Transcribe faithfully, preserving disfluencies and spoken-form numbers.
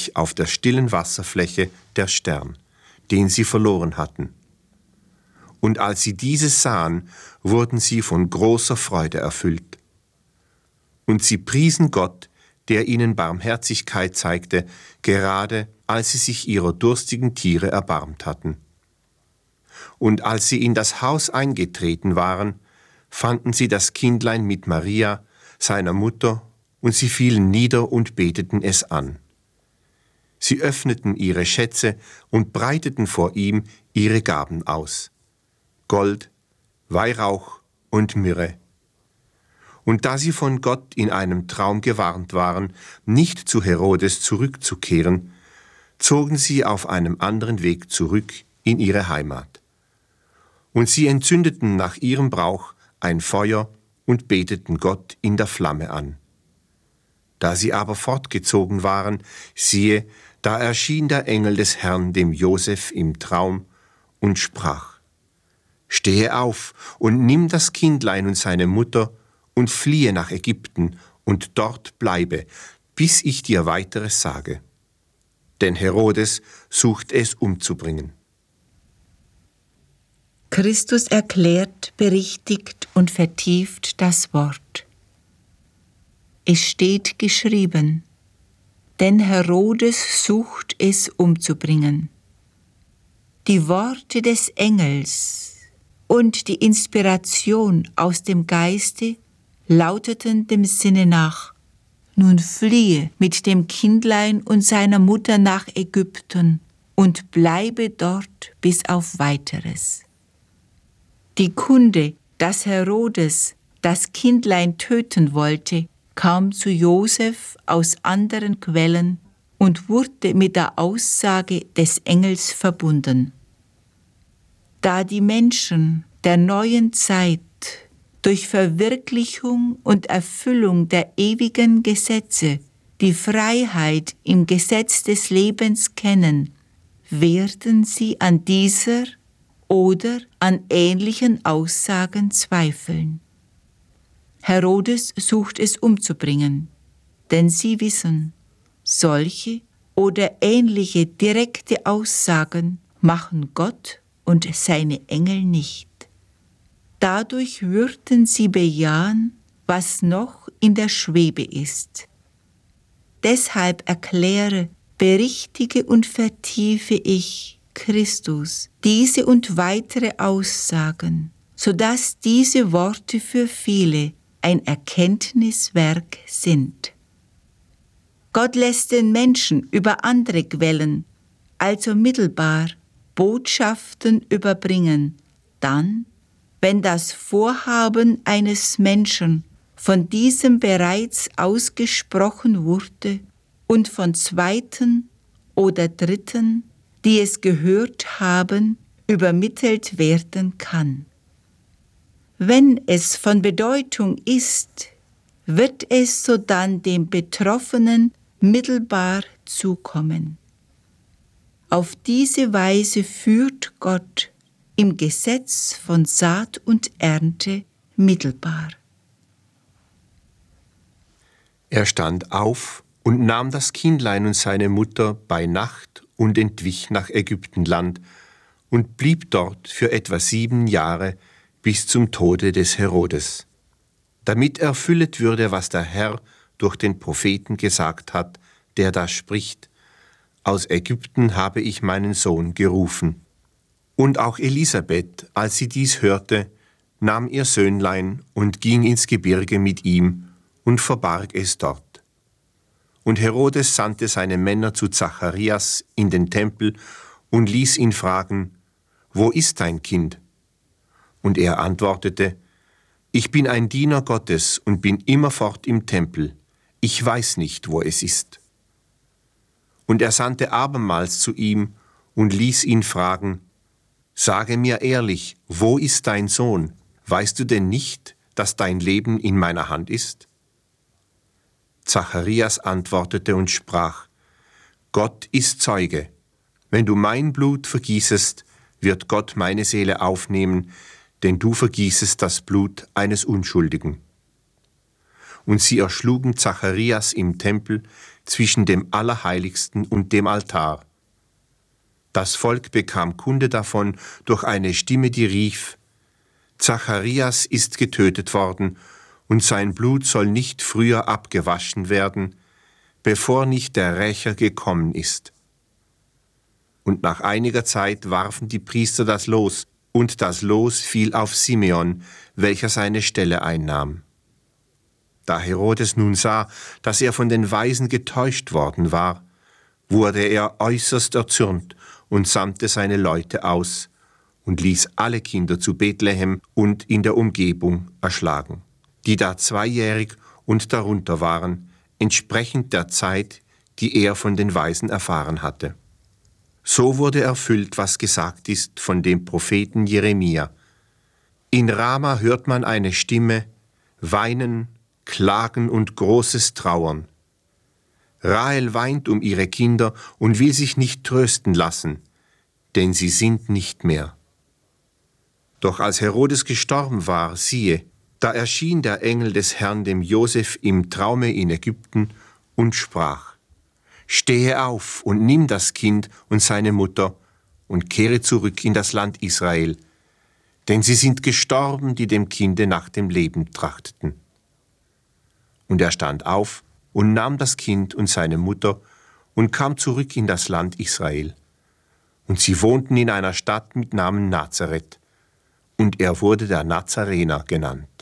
sich auf der stillen Wasserfläche der Stern, den sie verloren hatten. Und als sie dieses sahen, wurden sie von großer Freude erfüllt. Und sie priesen Gott, der ihnen Barmherzigkeit zeigte, gerade als sie sich ihrer durstigen Tiere erbarmt hatten. Und als sie in das Haus eingetreten waren, fanden sie das Kindlein mit Maria, seiner Mutter, und sie fielen nieder und beteten es an. Sie öffneten ihre Schätze und breiteten vor ihm ihre Gaben aus: Gold, Weihrauch und Myrrhe. Und da sie von Gott in einem Traum gewarnt waren, nicht zu Herodes zurückzukehren, zogen sie auf einem anderen Weg zurück in ihre Heimat. Und sie entzündeten nach ihrem Brauch ein Feuer und beteten Gott in der Flamme an. Da sie aber fortgezogen waren, siehe, da erschien der Engel des Herrn dem Josef im Traum und sprach: Stehe auf und nimm das Kindlein und seine Mutter und fliehe nach Ägypten und dort bleibe, bis ich dir weiteres sage. Denn Herodes sucht es umzubringen. Christus erklärt, berichtigt und vertieft das Wort. Es steht geschrieben, denn Herodes sucht es umzubringen. Die Worte des Engels und die Inspiration aus dem Geiste lauteten dem Sinne nach: Nun fliehe mit dem Kindlein und seiner Mutter nach Ägypten und bleibe dort bis auf Weiteres. Die Kunde, dass Herodes das Kindlein töten wollte, kam zu Josef aus anderen Quellen und wurde mit der Aussage des Engels verbunden. Da die Menschen der neuen Zeit durch Verwirklichung und Erfüllung der ewigen Gesetze die Freiheit im Gesetz des Lebens kennen, werden sie an dieser oder an ähnlichen Aussagen zweifeln. Herodes sucht es umzubringen, denn sie wissen, solche oder ähnliche direkte Aussagen machen Gott und seine Engel nicht. Dadurch würden sie bejahen, was noch in der Schwebe ist. Deshalb erkläre, berichtige und vertiefe ich, Christus, diese und weitere Aussagen, sodass diese Worte für viele ein Erkenntniswerk sind. Gott lässt den Menschen über andere Quellen, also mittelbar, Botschaften überbringen, dann, wenn das Vorhaben eines Menschen von diesem bereits ausgesprochen wurde und von Zweiten oder Dritten, die es gehört haben, übermittelt werden kann. Wenn es von Bedeutung ist, wird es sodann dem Betroffenen mittelbar zukommen. Auf diese Weise führt Gott im Gesetz von Saat und Ernte mittelbar. Er stand auf und nahm das Kindlein und seine Mutter bei Nacht und entwich nach Ägyptenland und blieb dort für etwa sieben Jahre bis zum Tode des Herodes, damit erfüllet würde, was der Herr durch den Propheten gesagt hat, der da spricht: Aus Ägypten habe ich meinen Sohn gerufen. Und auch Elisabeth, als sie dies hörte, nahm ihr Söhnlein und ging ins Gebirge mit ihm und verbarg es dort. Und Herodes sandte seine Männer zu Zacharias in den Tempel und ließ ihn fragen: Wo ist dein Kind? Und er antwortete: Ich bin ein Diener Gottes und bin immerfort im Tempel. Ich weiß nicht, wo es ist. Und er sandte abermals zu ihm und ließ ihn fragen: Sage mir ehrlich, wo ist dein Sohn? Weißt du denn nicht, dass dein Leben in meiner Hand ist? Zacharias antwortete und sprach: Gott ist Zeuge. Wenn du mein Blut vergießest, wird Gott meine Seele aufnehmen, denn du vergießest das Blut eines Unschuldigen. Und sie erschlugen Zacharias im Tempel, zwischen dem Allerheiligsten und dem Altar. Das Volk bekam Kunde davon durch eine Stimme, die rief: Zacharias ist getötet worden, und sein Blut soll nicht früher abgewaschen werden, bevor nicht der Rächer gekommen ist. Und nach einiger Zeit warfen die Priester das Los, und das Los fiel auf Simeon, welcher seine Stelle einnahm. Da Herodes nun sah, dass er von den Weisen getäuscht worden war, wurde er äußerst erzürnt und sandte seine Leute aus und ließ alle Kinder zu Bethlehem und in der Umgebung erschlagen, die da zweijährig und darunter waren, entsprechend der Zeit, die er von den Weisen erfahren hatte. So wurde erfüllt, was gesagt ist von dem Propheten Jeremia. In Rama hört man eine Stimme, Weinen, Klagen und großes Trauern. Rahel weint um ihre Kinder und will sich nicht trösten lassen, denn sie sind nicht mehr. Doch als Herodes gestorben war, siehe, da erschien der Engel des Herrn dem Josef im Traume in Ägypten und sprach: Stehe auf und nimm das Kind und seine Mutter und kehre zurück in das Land Israel, denn sie sind gestorben, die dem Kinde nach dem Leben trachteten. Und er stand auf und nahm das Kind und seine Mutter und kam zurück in das Land Israel. Und sie wohnten in einer Stadt mit Namen Nazareth, und er wurde der Nazarener genannt.